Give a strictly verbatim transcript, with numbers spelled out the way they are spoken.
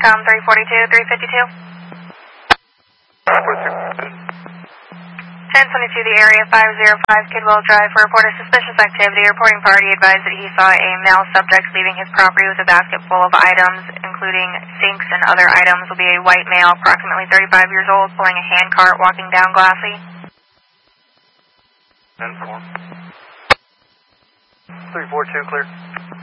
CENTCOM three forty-two, three fifty-two. ten twenty-two, the area five oh five Kidwell Drive for reported suspicious activity. Reporting party advised that he saw a male subject leaving his property with a basket full of items, including sinks and other items. Will be a white male, approximately thirty-five years old, pulling a hand cart, walking down Glassy. ten four. three four two, clear.